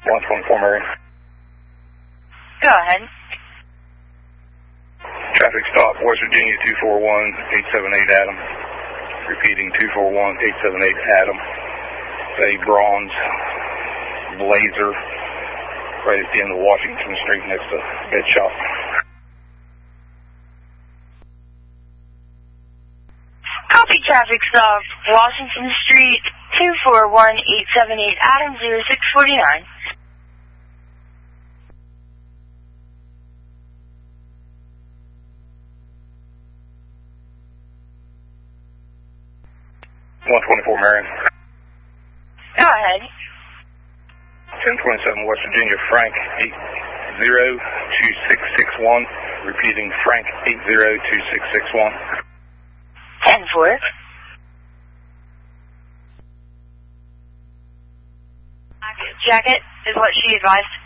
124 Mary. Go ahead. Traffic stop, West Virginia 241-878 Adam. Repeating 241-878 Adam. A bronze Blazer right at the end of Washington Street next to Bed Shop. Copy traffic stop, Washington Street, 241-878 Adam 0649. Marion. Go ahead. 1027 West Virginia, Frank 802661. Repeating, Frank 802661. 10-4. Jacket is what she advised.